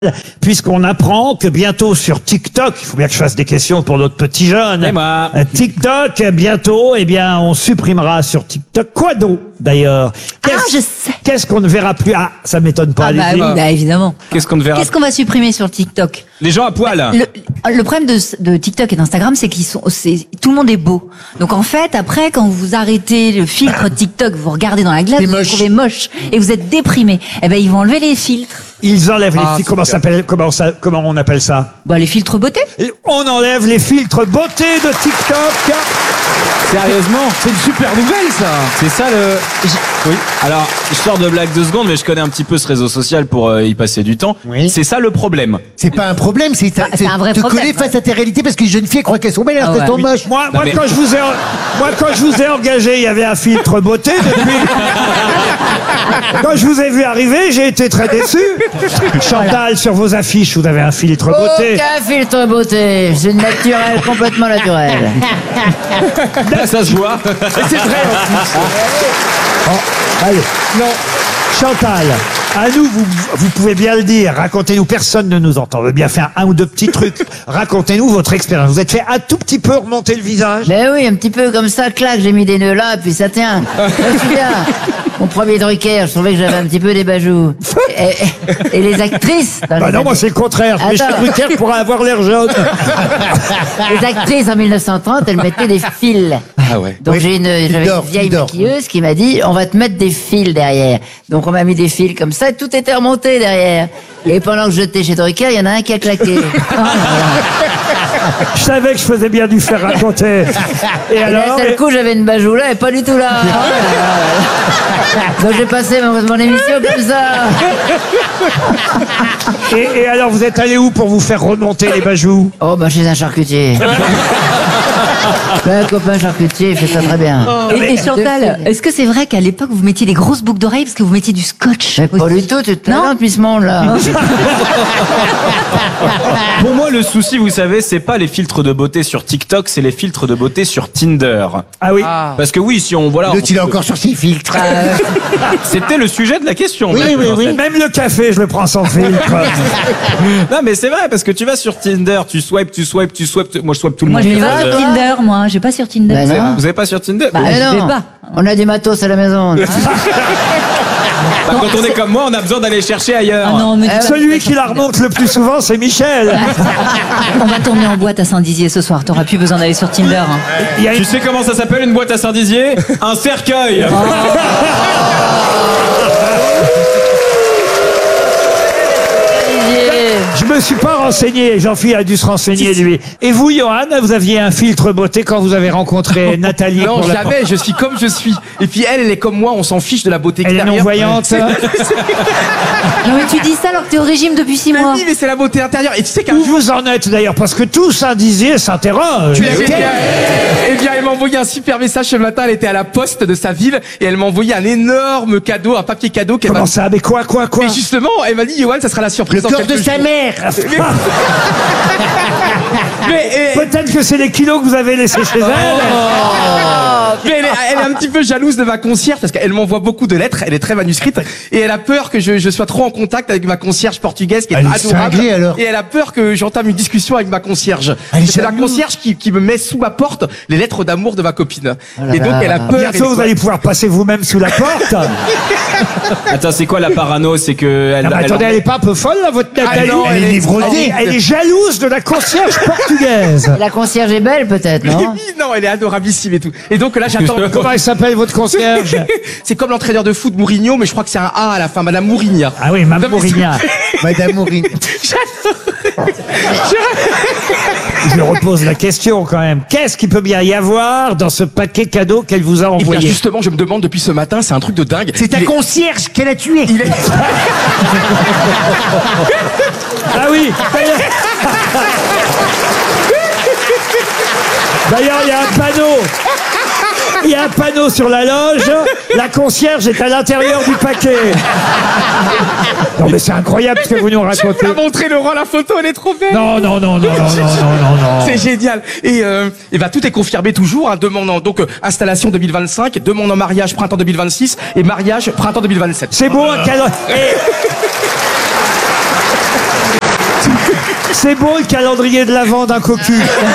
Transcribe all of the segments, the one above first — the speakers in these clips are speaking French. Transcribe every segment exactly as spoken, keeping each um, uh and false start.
Puisqu'on apprend que bientôt sur TikTok, il faut bien que je fasse des questions pour notre petit jeune. Et moi. Euh, TikTok, bientôt, eh bien, on supprimera sur TikTok. Quoi donc, d'ailleurs? Ah, Qu'est-ce- je sais. Qu'est-ce qu'on ne verra plus? Ah, ça m'étonne pas, Ah bah allez-y. oui, bah évidemment. Qu'est-ce qu'on ne verra Qu'est-ce qu'on va supprimer sur TikTok? Les gens à poil. le, le problème de, de TikTok et d'Instagram, c'est qu'ils sont, c'est, tout le monde est beau. Donc en fait, après, quand vous arrêtez le filtre TikTok, vous regardez dans la glace, C'est vous vous moche. trouvez moche et vous êtes déprimé. Eh ben, ils vont enlever les filtres. Ils enlèvent les Ah, filtres. Comment ça s'appelle? Comment ça, comment on appelle ça? Bah, les filtres beauté. Et on enlève les filtres beauté de TikTok. Sérieusement, c'est une super nouvelle ça. C'est ça le. Oui. Alors, je sors de blague deux secondes, mais je connais un petit peu ce réseau social pour euh, y passer du temps. Oui. C'est ça le problème. C'est pas un problème, c'est Ah, c'est un vrai te problème, coller face à tes réalités parce que les jeunes filles croient qu'elles sont belles alors Ah qu'elles ouais. sont Oui. moches. Moi, moi, mais- quand je vous ai, moi, quand je vous ai engagé, il y avait un filtre beauté. Depuis, quand je vous ai vu arriver, j'ai été très déçu. Chantal, sur vos affiches, vous avez un filtre beauté. Aucun filtre beauté, c'est naturel, complètement naturel. Là, ça se voit. Et c'est vrai en plus. Oh, allez. Non. Chantal, à nous, vous, vous pouvez bien le dire. Racontez-nous, personne ne nous entend. On veut bien faire un ou deux petits trucs. Racontez-nous votre expérience. Vous êtes fait un tout petit peu remonter le visage. Ben oui, un petit peu comme ça, clac, j'ai mis des nœuds là, puis ça tient. Je me souviens, mon premier Drucker, je trouvais que j'avais un petit peu des bajoux. Et, et- et les actrices... dans Bah les non, années- moi c'est le contraire. Mais Attends. chez Drucker pourrait avoir l'air jaune. Les actrices en mille neuf cent trente, elles mettaient des fils. Ah ouais. Donc Oui, j'ai une, fil j'avais d'or, une vieille fil d'or. maquilleuse qui m'a dit, on va te mettre des fils derrière. Donc on m'a mis des fils comme ça, et tout était remonté derrière. Et pendant que j'étais chez Drucker, il y en a un qui a claqué. Je savais que je faisais bien du faire raconter. Et Et d'un alors seul coup, j'avais une bajou là et pas du tout là. Donc j'ai passé mon, mon émission comme ça. et, et alors, vous êtes allé où pour vous faire remonter les bajoux? Oh bah chez un charcutier. Un copain charcutier, il fait ça très bien. Et, et Chantal, est-ce que c'est vrai qu'à l'époque, vous mettiez des grosses boucles d'oreilles parce que vous mettiez du scotch? Mais pas du tout, tu te Non. plains depuis ce monde-là. Pour moi, le souci, vous savez, c'est pas les filtres de beauté sur TikTok, c'est les filtres de beauté sur Tinder. Ah oui. Parce que oui, si on voilà. L'autre, on il est peut- encore sur ses filtres. C'était le sujet de la question. Oui, oui, oui. Même le café, je le prends sans filtre. Non, mais c'est vrai parce que tu vas sur Tinder, tu swipes, tu swipes, tu swipes. tu- Moi, je swipe tout le Moi, monde. je vais vas, pas sur toi Tinder, moi. Je vais pas sur Tinder. Ben non. Vous avez pas sur Tinder Bah, Mais je vais non, pas. on a du matos à la maison. Bah, quand on est comme moi, on a besoin d'aller chercher ailleurs. Ah non, mais Eh, Celui qui la remonte le plus souvent, c'est Michel. on va tourner en boîte à Saint-Dizier ce soir. T'auras plus besoin d'aller sur Tinder. hein. Il y a Tu une- sais comment ça s'appelle une boîte à Saint-Dizier? Un cercueil. Je me suis pas renseigné. Jean-Philippe a dû se renseigner, lui. Et vous, Johan, vous aviez un filtre beauté quand vous avez rencontré Nathalie Non, pour la- jamais, je suis comme je suis. Et puis elle, elle est comme moi, on s'en fiche de la beauté Elle est extérieure. non-voyante. Non, mais tu dis ça alors que t'es au régime depuis six Mais mois. oui, mais c'est la beauté intérieure. Et tu sais qu'un Où jour, vous en êtes d'ailleurs? Parce que tout Saint-Dizier s'interroge. tu l'as vu, eh bien, elle m'a envoyé un super message ce matin. Elle était à la poste de sa ville et elle m'a envoyé un énorme cadeau, un papier cadeau qu'elle m'a. Comment ça? Mais quoi, quoi, quoi? Et justement, elle m'a dit, Johan, ça sera la surprise. Le dans corps quelques de sa jours. mère. Mais, et- Peut-être que c'est les kilos que vous avez laissés chez elle. mais elle, est, elle est un petit peu jalouse de ma concierge parce qu'elle m'envoie beaucoup de lettres. Elle est très manuscrite et elle a peur que je, je sois trop en contact avec ma concierge portugaise qui est Elle est adorable. cinglée, alors. Et elle a peur que j'entame une discussion avec ma concierge. Elle est C'est la jalouse. concierge qui, qui me met sous ma porte les lettres d'amour de ma copine. là et donc là. elle a peur. Bientôt, elle- vous allez pouvoir passer vous-même sous la porte. Attends, c'est quoi la parano? C'est que elle. Non, mais elle- attendez, elle est pas un peu folle, là, votre Nathalie? non, Elle est elle, est, névrosée. elle est jalouse de la concierge portugaise. La concierge est belle peut-être, Mais non? oui, non, elle est adorabilissime et tout. Et donc là, j'attends. Comment elle s'appelle, votre concierge? C'est comme l'entraîneur de foot Mourinho, mais je crois que c'est un A à la fin, Madame Mourigna. Ah oui, Mme Non, mais c'est- Mourignan. Madame Maureen. Je repose la question quand même. Qu'est-ce qu'il peut bien y avoir dans ce paquet cadeau qu'elle vous a Et bien envoyé? justement, je me demande depuis ce matin, c'est un truc de dingue. C'est ta Il est- concierge qu'elle a tué. il est- Ah oui. D'ailleurs, il y a un panneau. Il y a un panneau sur la loge. La concierge est à l'intérieur du paquet. Non mais c'est incroyable ce que vous nous racontez. Elle a montré Laurent la photo, elle est trop belle. Non, non, non, non, non, non, non, non, non. C'est génial. Et, euh, et bah, tout est confirmé toujours. Hein, demandant donc euh, installation deux mille vingt-cinq, demande en mariage printemps deux mille vingt-six et mariage printemps deux mille vingt-sept. C'est beau, un calendrier. C'est beau le calendrier de l'Avent d'un cocu.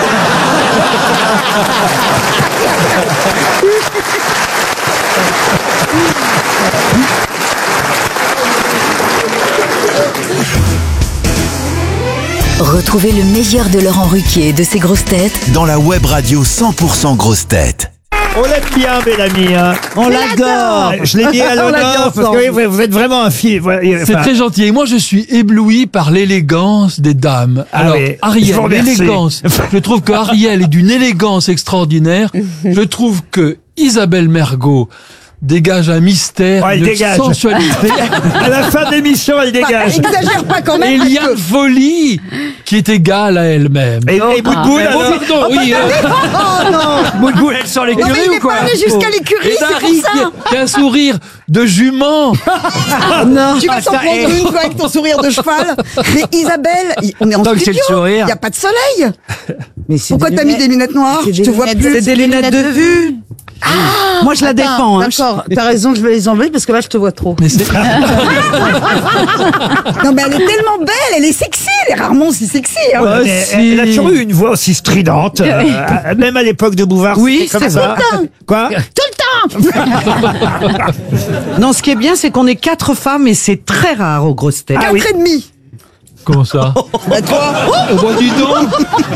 Retrouvez le meilleur de Laurent Ruquier et de ses grosses têtes dans la web radio cent pour cent grosses têtes. On l'aime bien, Bellamy. Hein. On l'adore. Je l'ai mis à l'honneur parce que oui, vous êtes vraiment un fille. C'est très gentil. Et moi, je suis ébloui par l'élégance des dames. Ah Alors, oui, je Ariel, vous remercie. l'élégance. Je trouve que Ariel est d'une élégance extraordinaire. Je trouve que Isabelle Mergo dégage un mystère, Oh, elle une dégage. sensualité. À la fin de l'émission, elle dégage. Exagère pas quand Et même. il y a une folie qui est égale à elle-même. Et, et Boudboul, Oh, alors pardon, oui. euh, Oh non. Boudboul, elle sort l'écurie Non, mais il ou n'est quoi pas allé jusqu'à l'écurie, Et c'est Dari pour ça. qui, qui a un sourire de jument. Non. Tu vas Ah, s'en ça, prendre eh. une fois avec ton sourire de cheval. Mais Isabelle, il- on est en Tant que c'est studio. le sourire. Il n'y a pas de soleil. Mais c'est Pourquoi des t'as mis des lunettes noires? Je te vois plus. C'est des lunettes de vue. Moi, je la Attends, défends. Hein. d'accord. T'as raison, je vais les enlever parce que là, je te vois trop. Mais c'est- Non mais elle est tellement belle, elle est sexy, elle est rarement aussi sexy. Hein. Ouais, mais si. elle, elle a toujours eu une voix aussi stridente, euh, même à l'époque de Bouvard. Oui, c'était comme c'est ça. Quoi Non, ce qui est bien, c'est qu'on est quatre femmes et c'est très rare aux grosses têtes. Ah oui. Quatre et demi. Comment ça? Bah toi. Oh, bah, dis donc.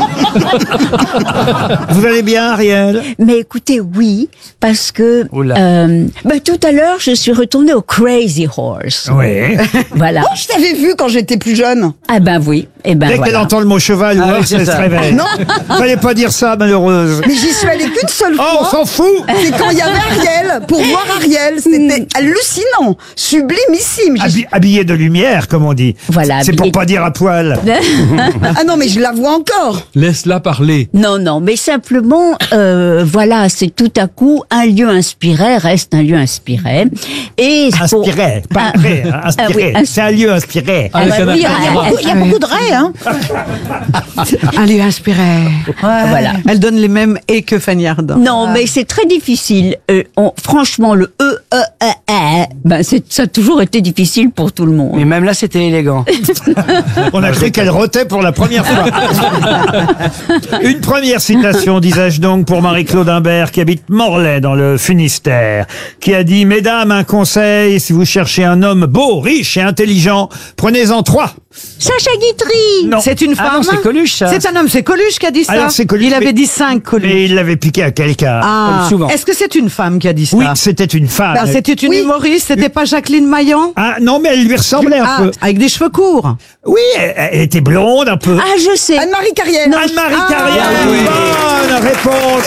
Vous allez bien, Ariel? Mais écoutez, oui, parce que Oula. euh, bah, tout à l'heure, je suis retournée au Crazy Horse. Oui. Voilà. Oh, je t'avais vu quand j'étais plus jeune. Ah ben oui. Et ben Dès qu'elle voilà. entend le mot cheval ou Ah oui, horse, c'est elle se ça. réveille. Non. Fallait pas dire ça, malheureuse. Mais j'y suis allée qu'une seule Oh, on fois. s'en fout. C'est quand il y avait Ariel, pour voir Ariel. C'était hallucinant, sublimissime. J'y Habi- suis- Habillé de lumière, comme on dit. Voilà, C'est pour habillé- pas dire à poil. Ah non, mais je la vois encore. Laisse-la parler. Non, non, mais simplement, euh, voilà, c'est tout à coup un lieu inspiré reste un lieu inspiré. Et pour- Inspiré, pas Ah, vrai, hein, ah inspiré. oui, ins- C'est un lieu inspiré. Ah, bah oui, Ah, ah, ah, Il y a beaucoup de raies, hein. Un lieu inspiré. Voilà. Elle donne les mêmes et que Fanny Ardant. Non, mais c'est très difficile. Euh, on- franchement, le E, E, E, E, ben c'est, ça a toujours été difficile pour tout le monde. Mais même là, c'était élégant. On a cru qu'elle rotait pour la première fois. Une première citation, disais-je donc, pour Marie-Claude Imbert, qui habite Morlaix, dans le Finistère, qui a dit « Mesdames, un conseil, si vous cherchez un homme beau, riche et intelligent, prenez-en trois. Sacha Guitry. Non. C'est une Ah femme. non, c'est Coluche, ça. C'est un homme, c'est Coluche qui a dit ça. Alors, c'est Coluche, Il avait mais- dit cinq Coluche. Mais il l'avait piqué à quelqu'un. Ah, comme souvent. est-ce que c'est une femme qui a dit ça? Oui, c'était une femme. Ben, c'était une Oui. humoriste, c'était pas Jacqueline Maillan? Ah non, mais elle lui ressemblait un Ah, peu. avec des cheveux courts. Oui, elle, elle était blonde un peu. Ah, je sais. Anne-Marie Carrière. Anne-Marie Ah, Carrière, oui. bonne réponse.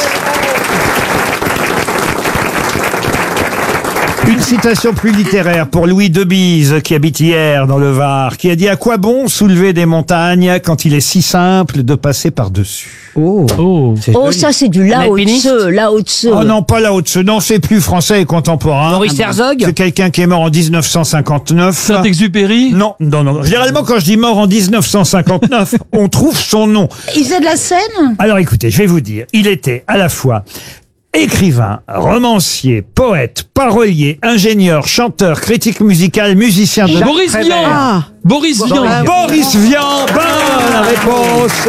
Une citation plus littéraire pour Louis Debise, qui habite hier dans le Var, qui a dit « À quoi bon soulever des montagnes quand il est si simple de passer par-dessus Oh. Oh. Oh, ça, c'est du Lao alpiniste. Tse, Lao Tse. » Oh non, pas là haut non, c'est plus français et contemporain. Maurice Herzog. C'est quelqu'un qui est mort en dix-neuf cent cinquante-neuf. Saint-Exupéry. Non, non, non. Généralement, quand je dis mort en dix-neuf cent cinquante-neuf, on trouve son nom. Il faisait de la scène. Alors écoutez, je vais vous dire, il était à la fois écrivain, romancier, poète, parolier, ingénieur, chanteur, critique musical, musicien de... Boris Très Vian. belle. Ah. Boris Vian. Boris Vian, bonne réponse.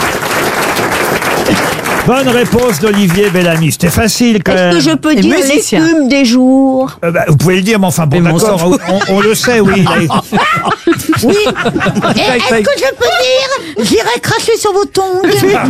Bonne réponse d'Olivier Bellamy. C'était facile quand Est-ce même. que je peux Et dire musicien. l'écume des jours? Euh, bah, vous pouvez le dire, mais enfin bon, Mais bon, on s'en d'accord, on, on- on le sait, oui. Oui. Et est-ce que je peux dire, j'irai cracher sur vos tongs.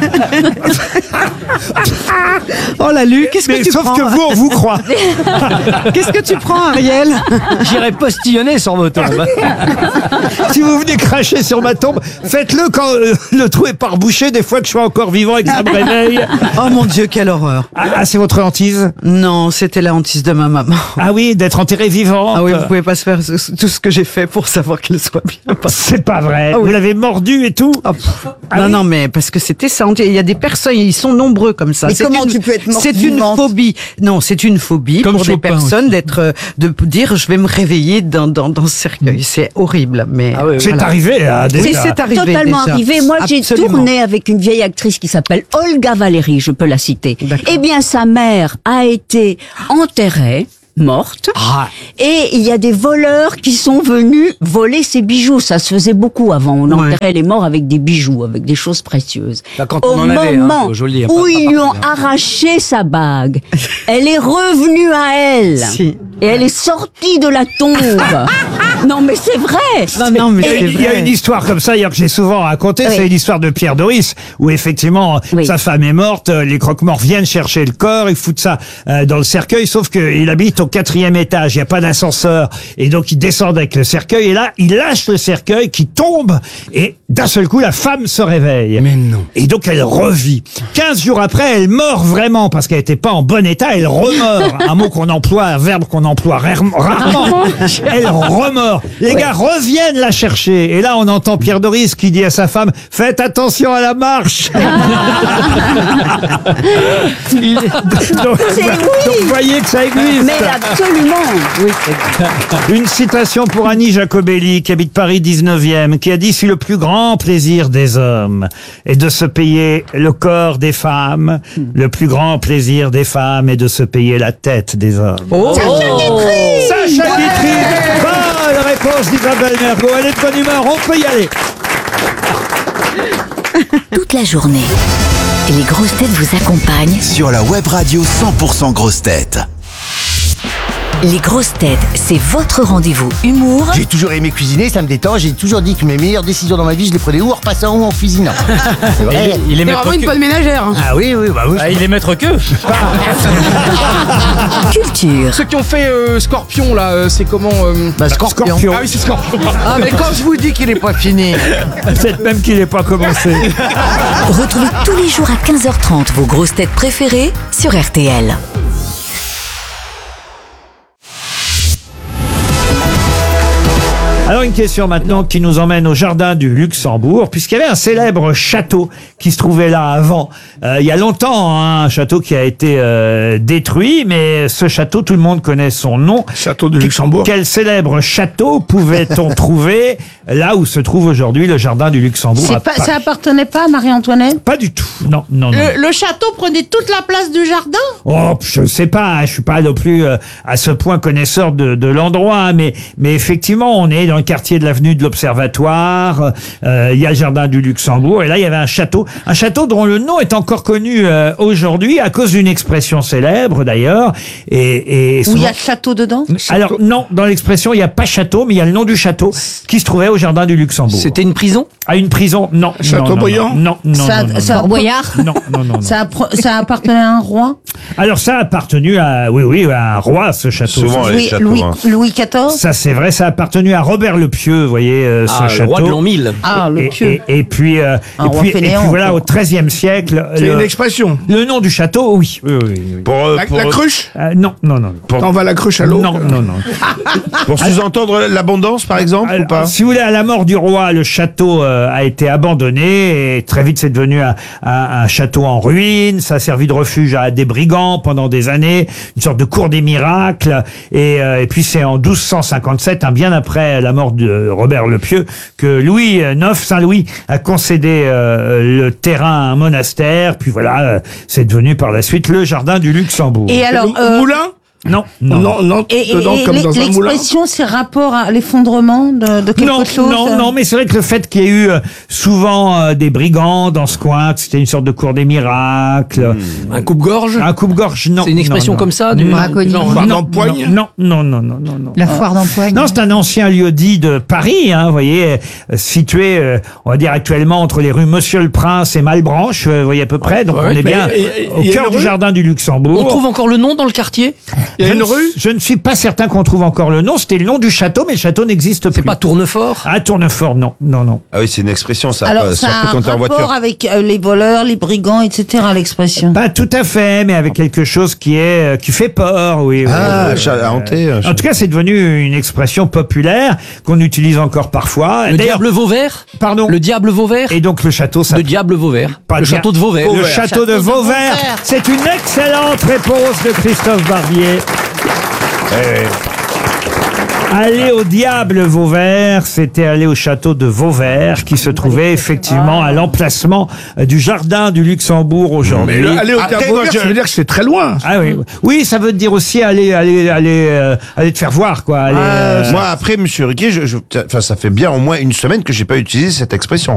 Oh la Lu, qu'est-ce Mais que tu sauf prends? que vous, on vous croit. Qu'est-ce que tu prends, Ariel? J'irai postillonner sur vos tombes. Si vous venez cracher sur ma tombe, faites-le quand euh, le trou est pas rebouché, des fois que je suis encore vivant et que ça me réveille. Oh mon Dieu, quelle horreur. Ah, ah, c'est votre hantise? Non, c'était la hantise de ma maman. Ah oui, d'être enterré vivant. Ah oui, vous pouvez pas se faire ce- tout ce que j'ai fait pour savoir qu'elle soit bien. C'est pas vrai. Ah oui. Vous l'avez mordu et tout. Ah, pff. Ah non, oui. non, mais parce que c'était ça. Il y a des personnes, ils sont nombreux comme ça. Mais C'est comment une- tu peux être morte C'est une vivante phobie. Non, c'est une phobie Comme pour des Chopin personnes aussi. d'être, euh, de dire je vais me réveiller dans, dans, dans ce cercueil. C'est horrible, mais. Ah oui, oui. C'est voilà. arrivé à des... Oui, c'est arrivé. Totalement déjà. arrivé. Moi, j'ai Absolument. tourné avec une vieille actrice qui s'appelle Olga Valéry, je peux la citer. D'accord. Eh bien, sa mère a été enterrée morte. Ah. Et il y a des voleurs qui sont venus voler ses bijoux. Ça se faisait beaucoup avant. On enterrait les morts avec des bijoux, avec des choses précieuses. Bah, quand Au on en avait, hein, moment au Joli, hein, où pas- ils pas lui ont partout, arraché sa bague, elle est revenue à elle. Si. Et elle est sortie de la tombe. Non, mais c'est vrai. Non, mais Et- c'est Il y a vrai. une histoire comme ça, hier, que j'ai souvent racontée, Oui. c'est l'histoire de Pierre Doris, où effectivement, Oui. sa femme est morte, euh, les croque-morts viennent chercher le corps, ils foutent ça euh, dans le cercueil, sauf qu'il habite au quatrième étage, il n'y a pas d'ascenseur, et donc ils descendent avec le cercueil, et là, il lâche le cercueil qui tombe, et d'un seul coup, la femme se réveille. Mais non. Et donc elle revit. quinze jours après, elle meurt vraiment, parce qu'elle n'était pas en bon état, elle remeurt. Un mot qu'on emploie, un verbe qu'on emploie rare- rarement. Elle remeurt. Les gars reviennent la chercher. Et là, on entend Pierre Doris qui dit à sa femme, faites attention à la marche. donc, C'est donc, oui. vous voyez que ça existe. Mais absolument. Une citation pour Annie Jacobelli, qui habite Paris dix-neuvième, qui a dit « Si le plus grand plaisir des hommes est de se payer le corps des femmes, le plus grand plaisir des femmes est de se payer la tête des hommes. Oh. Sacha Guitry. Bonne réponse d'Isabelle Mergo. Elle est de bonne humeur, on peut y aller. Toute la journée, les grosses têtes vous accompagnent Sur la web radio cent pour cent grosses têtes. Les grosses têtes, c'est votre rendez-vous humour J'ai toujours aimé cuisiner, ça me détend. J'ai toujours dit que mes meilleures décisions dans ma vie, je les prenais ou en repassant ou en cuisinant. C'est vrai. Il est C'est maître vraiment une que. bonne ménagère. hein. Ah oui, oui, bah oui. Ah, il est maître que. culture. Ceux qui ont fait euh, Scorpion, là, euh, c'est comment euh... Bah, Scorpion. Scorpion. Ah oui, c'est Scorpion. Ah, mais quand je vous dis qu'il est pas fini. Peut-être même qu'il n'est pas commencé. Retrouvez tous les jours à quinze heures trente vos grosses têtes préférées sur R T L. Alors une question maintenant qui nous emmène au jardin du Luxembourg, puisqu'il y avait un célèbre château qui se trouvait là avant. Euh, il y a longtemps, hein, un château qui a été euh, détruit, mais ce château, tout le monde connaît son nom. Château de Luxembourg. Quel célèbre château pouvait-on trouver là où se trouve aujourd'hui le jardin du Luxembourg à C'est pas, Paris? ça appartenait pas à Marie-Antoinette. Pas du tout. Non, non, non. Le, le château prenait toute la place du jardin. Oh, je sais pas, hein, je suis pas non plus euh, à ce point connaisseur de, de l'endroit, hein, mais mais effectivement, on est dans le quartier de l'avenue de l'Observatoire. euh, Il y a le jardin du Luxembourg, et là il y avait un château, un château dont le nom est encore connu euh, aujourd'hui à cause d'une expression célèbre d'ailleurs. Et, et Où il y a souvent- château dedans. alors non, dans l'expression il n'y a pas château, mais il y a le nom du château qui se trouvait au jardin du Luxembourg. C'était une prison? À une prison? Non. Chateaubriand? Non, non, non. Ça- non, non, ça- non. Fort Boyard. Non, non, non, non. Ça, appre- ça appartenait à un roi. Alors ça a appartenu à, oui, oui, à un roi, ce château. Souvent, les Louis, châteaux, Louis, hein. Louis quatorze. Ça c'est vrai, ça a appartenu à Robert le Pieux, vous voyez, euh, ce Ah, château. le roi de l'an mille. Ah, le Et, pieux. et, et puis, euh, Un et roi puis, et fainéant, puis voilà, quoi. au treizième siècle, C'est le, une expression. le nom du château, oui. oui, oui, oui. Pour, euh, La, pour, la cruche. Euh, non, non, non. On va la cruche à l'eau. Non, non, non. pour sous-entendre l'abondance, par exemple, Alors, ou pas? si vous voulez, à la mort du roi, le château euh, a été abandonné et très vite c'est devenu un, un- un château en ruine. Ça a servi de refuge à des brigands pendant des années, une sorte de cour des miracles. Et, euh, et puis c'est en douze cent cinquante-sept, hein, bien après la mort de Robert le Pieux, que Louis neuf, Saint-Louis, a concédé euh, le terrain à un monastère. Puis voilà, euh, c'est devenu par la suite le jardin du Luxembourg. Et alors, Le euh, moulin. Non, non. Non, non, et, et- dedans et comme l'e- dans un moulin. l'expression, c'est rapport à l'effondrement de, de quelque Non, chose. non, euh, non, mais c'est vrai que le fait qu'il y ait eu euh, souvent euh, des brigands dans ce coin, que c'était une sorte de cour des miracles. Un coupe-gorge? Un coupe-gorge, non. C'est une expression non, non. comme ça, du Non, braconnier. non, Foire non, d'empoigne. non, non, non, non, non, non. La foire d'empoigne. Non, c'est un ancien lieu dit de Paris, hein, vous voyez, euh, situé, euh, on va dire actuellement entre les rues Monsieur le Prince et Malebranche, euh, vous voyez à peu près. Donc Ouais, on est mais bien et- et- au il y a cœur une du rue jardin du Luxembourg. On trouve encore le nom dans le quartier? Il y a Je une ne- rue. Je ne suis pas certain qu'on trouve encore le nom. C'était le nom du château, mais le château n'existe plus. C'est pas Tournefort? Ah, Tournefort, non, non, non. Ah oui, c'est une expression, ça. Alors, pas- ça a surtout un quand t'es en rapport voiture. avec euh, les voleurs, les brigands, et cetera, l'expression. Pas tout à fait, mais avec quelque chose qui est euh, qui fait peur, oui. Ah, oui, oui. chat hanté. euh, En tout cas, c'est devenu une expression populaire qu'on utilise encore parfois. Le D'ailleurs, diable Vauvert? pardon. Le diable Vauvert? Et donc le château Le s'appelle diable Vauvert. Pas Le bien. château de Vauvert. le château de Château de Vauvert. Vauvert. C'est une excellente réponse de Christophe Barbier. eh, Aller au diable Vauvert, c'était aller au château de Vauvert, qui se trouvait effectivement à l'emplacement euh, du jardin du Luxembourg aujourd'hui. Mais le- aller au Après, théâtre moi, Vauvert, je- ça veut dire que c'est très loin. Ah oui, oui, ça veut dire aussi aller, aller, aller, euh, aller te faire voir, quoi. Aller, euh, Moi, après, monsieur Riquet, je, je- enfin, ça fait bien au moins une semaine que j'ai pas utilisé cette expression.